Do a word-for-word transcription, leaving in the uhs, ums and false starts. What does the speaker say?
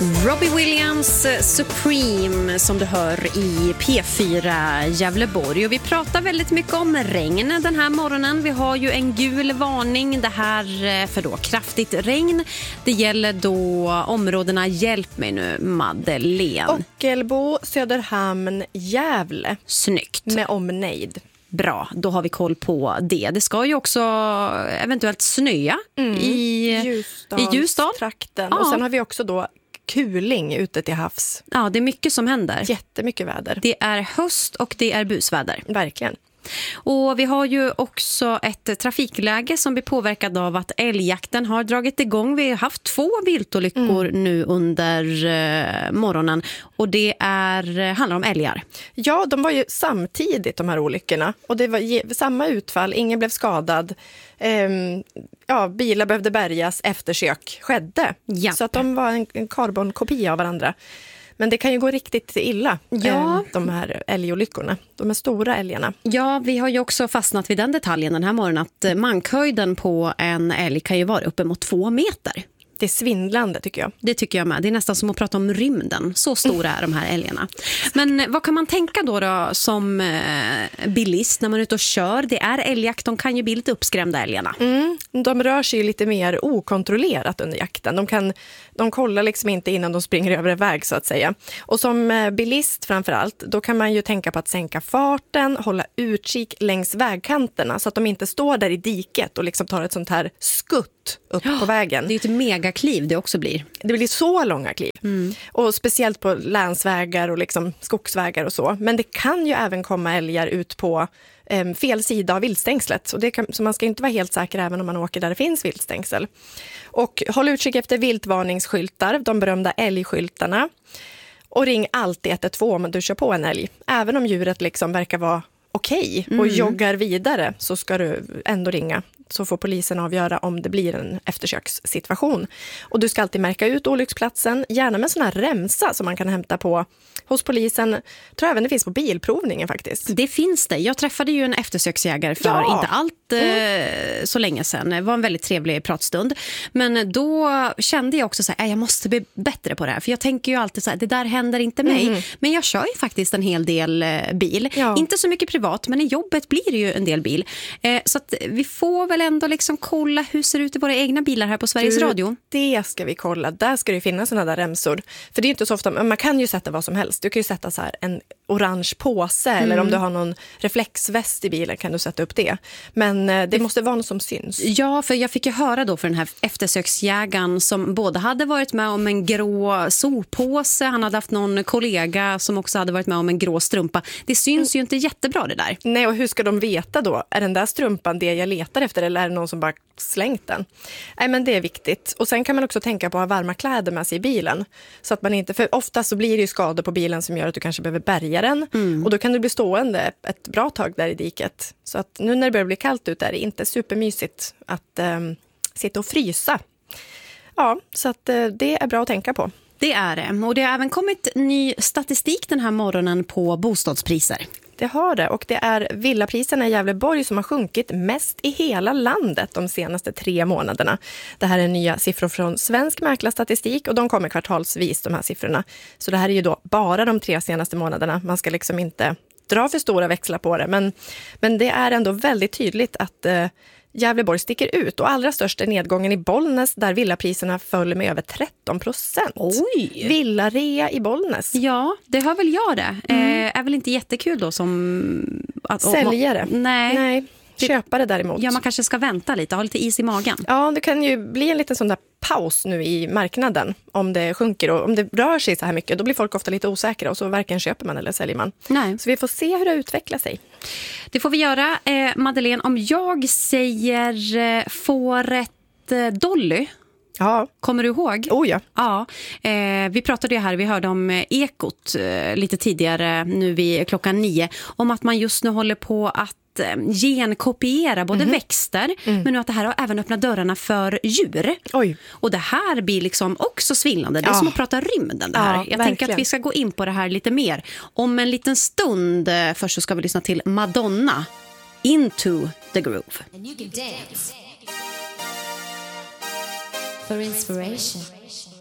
Robbie Williams Supreme som du hör i P fyra Gävleborg. Och vi pratar väldigt mycket om regn den här morgonen. Vi har ju en gul varning det här för då kraftigt regn. Det gäller då områdena, hjälp mig nu Madeleine. Ockelbo, Söderhamn, Gävle. Snyggt. Med omnejd. Bra, då har vi koll på det. Det ska ju också eventuellt snöa mm. i Ljusdals, i Ljusdal. Trakten. Ja. Och sen har vi också då kuling ute till havs. Ja, det är mycket som händer. Jättemycket väder. Det är höst och det är busväder. Verkligen. Och vi har ju också ett trafikläge som blir påverkad av att älgjakten har dragit igång. Vi har haft två viltolyckor mm. nu under eh, morgonen och det är, handlar om älgar. Ja, de var ju samtidigt de här olyckorna och det var ge- samma utfall, ingen blev skadad. Ehm, ja, bilar behövde bärgas, eftersök skedde. Japp. Så att de var en, en karbonkopia av varandra. Men det kan ju gå riktigt illa, ja. eh, de här älgolyckorna. De är stora älgarna. Ja, vi har ju också fastnat vid den detaljen den här morgonen att mankhöjden på en älg kan ju vara uppemot två meter. Det är svindlande tycker jag. Det tycker jag med. Det är nästan som att prata om rymden. Så stora är de här älgarna. Men vad kan man tänka då, då som eh, bilist när man är ute och kör? Det är älgjakt, de kan ju bli lite uppskrämda älgarna. Mm, de rör sig ju lite mer okontrollerat under jakten. De, kan, de kollar liksom inte innan de springer över en väg så att säga. Och som eh, bilist framförallt, då kan man ju tänka på att sänka farten, hålla utkik längs vägkanterna så att de inte står där i diket och liksom tar ett sånt här skutt upp ja, på vägen. Det är ju ett megakliv det också blir. Det blir så långa kliv. Mm. Och speciellt på länsvägar och liksom skogsvägar och så. Men det kan ju även komma älgar ut på eh, fel sida av viltstängslet. Och det kan, så man ska inte vara helt säker även om man åker där det finns viltstängsel. Och håll utkik efter viltvarningsskyltar, de berömda älgskyltarna. Och ring alltid ett ett två om du kör på en älg. Även om djuret liksom verkar vara okej och mm. joggar vidare så ska du ändå ringa. Så får polisen avgöra om det blir en eftersökssituation. Och du ska alltid märka ut olycksplatsen, gärna med sån här remsa som man kan hämta på hos polisen. Jag tror även det finns på bilprovningen faktiskt. Det finns det. Jag träffade ju en eftersöksjägare för ja. inte allt mm. eh, så länge sedan. Det var en väldigt trevlig pratstund. Men då kände jag också så här, jag måste bli bättre på det här. För jag tänker ju alltid så här, det där händer inte mig. Mm. Men jag kör ju faktiskt en hel del eh, bil. Ja. Inte så mycket privat, men i jobbet blir det ju en del bil. Eh, så att vi får väl ändå liksom kolla hur ser det ut i våra egna bilar här på Sveriges du, Radio. Det ska vi kolla. Där ska det finnas såna där remsor. För det är ju inte så ofta, man kan ju sätta vad som helst. Du kan ju sätta så här en orange påse mm. eller om du har någon reflexväst i bilen kan du sätta upp det. Men det, det måste vara något som syns. Ja, för jag fick ju höra då för den här eftersöksjägaren som både hade varit med om en grå soppåse, han hade haft någon kollega som också hade varit med om en grå strumpa. Det syns mm. ju inte jättebra det där. Nej, och hur ska de veta då? Är den där strumpan det jag letar efter eller är det någon som bara slängt den? Nej, men det är viktigt. Och sen kan man också tänka på att ha varma kläder med sig i bilen. Så att man inte, för ofta så blir det ju skador på bilen som gör att du kanske behöver bärga den. Mm. Och då kan du bli stående ett bra tag där i diket. Så att nu när det börjar bli kallt ut är det inte supermysigt att um, sitta och frysa. Ja, så att uh, det är bra att tänka på. Det är det. Och det har även kommit ny statistik den här morgonen på bostadspriser. Det har det, och det är villapriserna i Gävleborg som har sjunkit mest i hela landet de senaste tre månaderna. Det här är nya siffror från Svensk Mäklarstatistik och de kommer kvartalsvis, de här siffrorna. Så det här är ju då bara de tre senaste månaderna. Man ska liksom inte dra för stora växlar på det, men, men det är ändå väldigt tydligt att eh, Gävleborg sticker ut, och allra störst är nedgången i Bollnäs där villapriserna föll med över tretton procent. Oj! Villarea i Bollnäs. Ja, det hör väl jag det. Mm. Eh, är väl inte jättekul då som... Att, säljare. Nej. Nej. Köpare däremot. Ja, man kanske ska vänta lite, ha lite is i magen. Ja, det kan ju bli en liten sån där paus nu i marknaden om det sjunker, och om det rör sig så här mycket då blir folk ofta lite osäkra och så varken köper man eller säljer man. Nej. Så vi får se hur det utvecklar sig. Det får vi göra. Eh, Madeleine, om jag säger eh, fåret eh, Dolly. Ja. Kommer du ihåg? Oh ja. Ja. Eh, vi pratade ju här, vi hörde om eh, Ekot eh, lite tidigare nu vid klockan nio. Om att man just nu håller på att genkopiera både mm-hmm. växter mm. men nu att det här har även öppnat dörrarna för djur. Oj. Och det här blir liksom också svindlande. Det är ja. som att prata rymden det här. Ja, jag verkligen. tänker att vi ska gå in på det här lite mer. Om en liten stund först så ska vi lyssna till Madonna, Into the Groove. And you can dance for inspiration.